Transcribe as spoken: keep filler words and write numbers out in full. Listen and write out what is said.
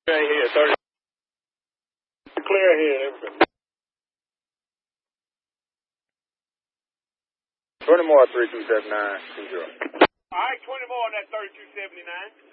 Right here, thirty. Clear here, everything. twenty more, three two seven nine two zero. All right, twenty more on that thirty-two seventy-nine.